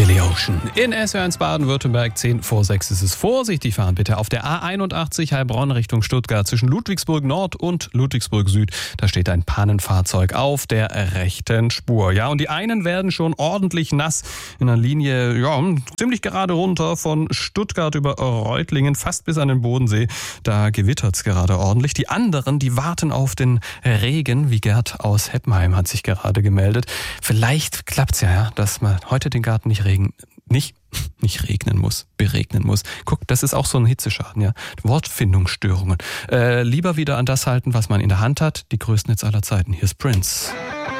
Billy Ocean. In SR1 Baden-Württemberg 10 vor 6 ist es. Vorsichtig fahren bitte auf der A81 Heilbronn Richtung Stuttgart zwischen Ludwigsburg Nord und Ludwigsburg Süd. Da steht ein Pannenfahrzeug auf der rechten Spur. Ja, und die einen werden schon ordentlich nass in einer Linie, ziemlich gerade runter von Stuttgart über Reutlingen fast bis an den Bodensee. Da gewittert's gerade ordentlich. Die anderen, die warten auf den Regen, wie Gerd aus Heppenheim hat sich gerade gemeldet. Vielleicht klappt's ja, dass man heute den Garten nicht regnen muss, beregnen muss. Guck, das ist auch so ein Hitzeschaden, ja. Wortfindungsstörungen. Lieber wieder an das halten, was man in der Hand hat. Die größten Hits aller Zeiten. Hier ist Prince.